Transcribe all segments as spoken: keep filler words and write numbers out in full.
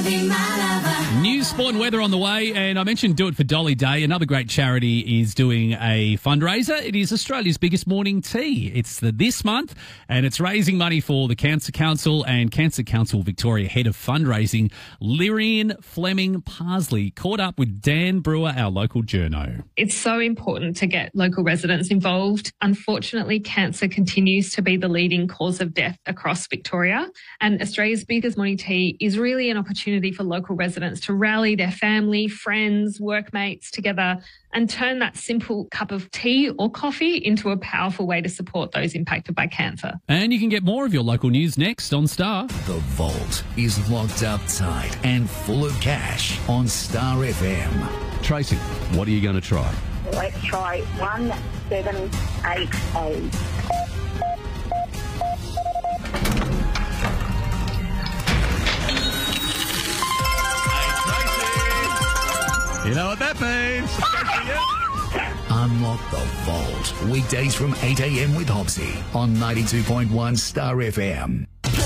News, sport and weather on the way, and I mentioned Do It for Dolly Day. Another great charity is doing a fundraiser. It is Australia's biggest morning tea. It's the, this month, and it's raising money for the Cancer Council, and Cancer Council Victoria Head of Fundraising, Lyrian Fleming Parsley, caught up with Dan Brewer, our local journo. It's so important to get local residents involved. Unfortunately, cancer continues to be the leading cause of death across Victoria, and Australia's biggest morning tea is really an opportunity for local residents to rally their family, friends, workmates together and turn that simple cup of tea or coffee into a powerful way to support those impacted by cancer. And you can get more of your local news next on Star. The vault is locked up tight and full of cash on Star F M. Tracy, what are you going to try? Let's try one seven eight eight. You know what that means? Unlock the vault. Weekdays from eight a.m. with Hopsy on ninety-two point one Star F M.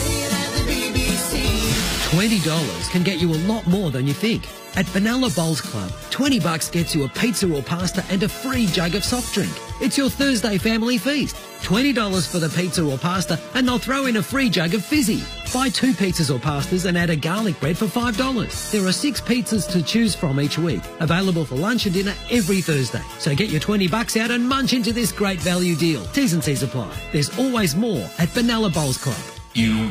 twenty dollars can get you a lot more than you think. At Benalla Bowls Club, twenty bucks gets you a pizza or pasta and a free jug of soft drink. It's your Thursday family feast. twenty dollars for the pizza or pasta and they'll throw in a free jug of fizzy. Buy two pizzas or pastas and add a garlic bread for five dollars. There are six pizzas to choose from each week, available for lunch and dinner every Thursday. So get your twenty bucks out and munch into this great value deal. T's and C's apply. There's always more at Benalla Bowls Club. You